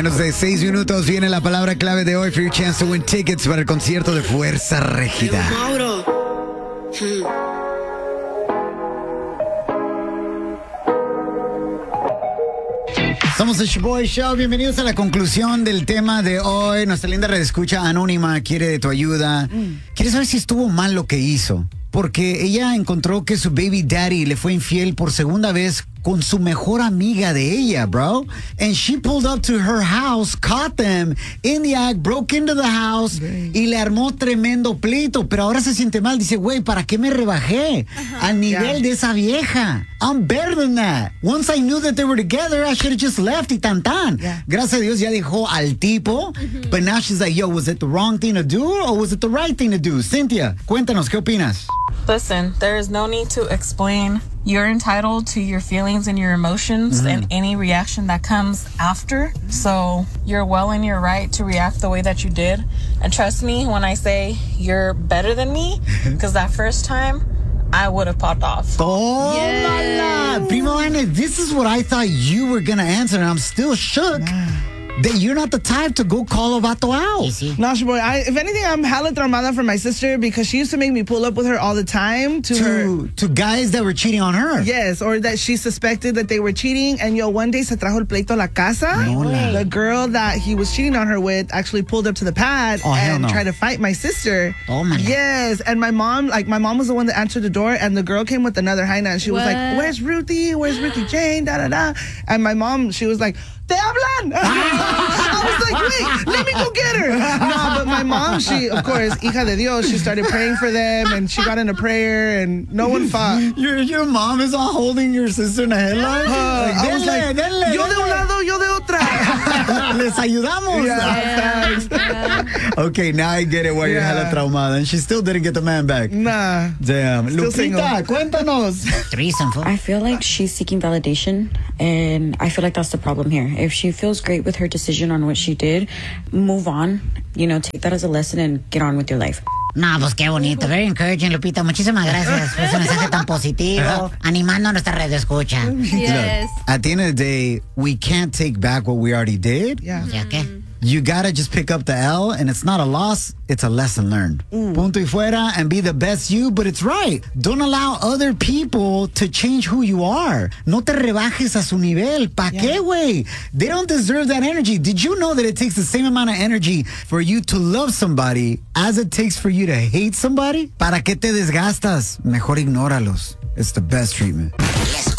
menos de 6 minutos viene la palabra clave de hoy for your chance to win tickets para el concierto de Fuerza Régida. Mauro. Somos el Shoboy Show. Bienvenidos a la conclusión del tema de hoy. Nuestra linda redescucha anónima quiere de tu ayuda. Quiere saber si estuvo mal lo que hizo. Porque ella encontró que su baby daddy le fue infiel por segunda vez con su mejor amiga de ella, bro. And she pulled up to her house, caught them in the act, broke into the house y le armó tremendo pleito. Pero ahora se siente mal. Dice, güey, ¿para qué me rebajé al nivel de esa vieja? I'm better than that. Once I knew that they were together, I should have just left y tan tan. Gracias a Dios ya dejó al tipo. But now she's like, yo, was it the wrong thing to do or was it the right thing to do? Cynthia, cuéntanos, ¿qué opinas? Listen, there is no need to explain. You're entitled to your feelings and your emotions and any reaction that comes after. So you're well in your right to react the way that you did. And trust me when I say you're better than me, because that first time, I would have popped off. Tómala. Primo Ana, this is what I thought you were going to answer, and I'm still shook. That you're not the type to go call a vato out. No, Shoboy, if anything, I'm hella traumada for my sister because she used to make me pull up with her all the time to guys that were cheating on her. Yes, or that she suspected that they were cheating. And one day se trajo el pleito a la casa. The girl that he was cheating on her with actually pulled up to the pad and tried to fight my sister. Oh my God. Yes, and my mom was the one that answered the door, and the girl came with another hyena, and she was like, "Where's Ruthie? Where's Ruthie Jane? Da da da." And my mom, she was like, "Te hablan." I was like, wait, let me go get her. No, but my mom, she, of course, hija de Dios, she started praying for them, and she got into prayer, and no one fought. Your mom is all holding your sister in a headlock? I was like, yo de un lado, yo de otra. Les ayudamos. Yeah. Okay, now I get it why you're hella traumada. And she still didn't get the man back. Nah. Damn. Still Lupita, cuéntanos. I feel like she's seeking validation, and I feel like that's the problem here. If she feels great with her decision on what she did, move on. Take that as a lesson and get on with your life. No, pues qué bonito. Very encouraging, Lupita. Muchísimas gracias por ese mensaje tan positivo, animando a nuestra red de escucha. Yes. Look, at the end of the day, we can't take back what we already did. Yeah. ¿Ya qué? You gotta just pick up the L, and it's not a loss, it's a lesson learned. Punto y fuera, and be the best you, but it's right. Don't allow other people to change who you are. No te rebajes a su nivel. ¿Pa qué, güey? They don't deserve that energy. Did you know that it takes the same amount of energy for you to love somebody as it takes for you to hate somebody? ¿Para qué te desgastas? Mejor ignóralos. It's the best treatment.